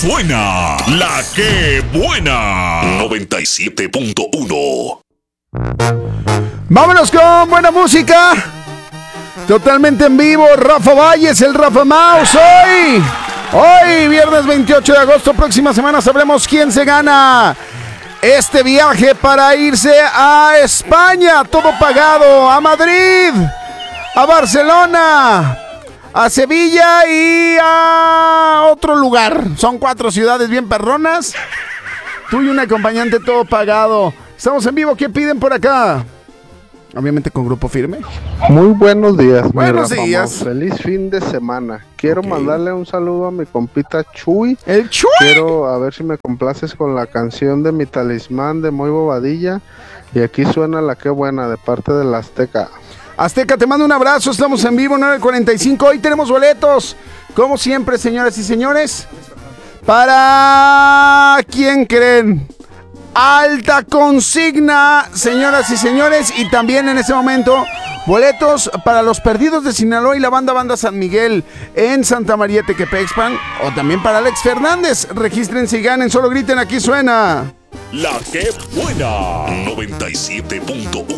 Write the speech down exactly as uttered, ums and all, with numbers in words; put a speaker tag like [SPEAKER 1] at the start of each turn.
[SPEAKER 1] suena la que buena. noventa y siete punto uno.
[SPEAKER 2] Vámonos con buena música. Totalmente en vivo, Rafa Valles, el Rafa Mouse. Hoy, hoy, viernes veintiocho de agosto, próxima semana sabremos quién se gana este viaje para irse a España, todo pagado, a Madrid, a Barcelona, a Sevilla y a otro lugar. Son cuatro ciudades bien perronas. Tú y un acompañante, todo pagado. Estamos en vivo, ¿qué piden por acá? Obviamente con Grupo Firme.
[SPEAKER 3] Muy buenos días.
[SPEAKER 2] Buenos
[SPEAKER 3] mi
[SPEAKER 2] días.
[SPEAKER 3] Rafa, feliz fin de semana. Quiero
[SPEAKER 2] Okay.
[SPEAKER 3] mandarle un saludo a mi compita Chuy.
[SPEAKER 2] El Chuy.
[SPEAKER 3] Quiero a ver si me complaces con la canción de Mi Talismán de Muy Bobadilla. Y aquí suena la que buena de parte de la Azteca.
[SPEAKER 2] Azteca, te mando un abrazo. Estamos en vivo, nueve cuarenta y cinco. Hoy tenemos boletos. Como siempre, señoras y señores. ¿Para quién creen? Alta consigna, señoras y señores. Y también en ese momento, boletos para los Perdidos de Sinaloa y la banda Banda San Miguel en Santa María Tequepexpan. O también para Alex Fernández. Regístrense y ganen. Solo griten, aquí suena
[SPEAKER 1] La que buena. noventa y siete punto uno.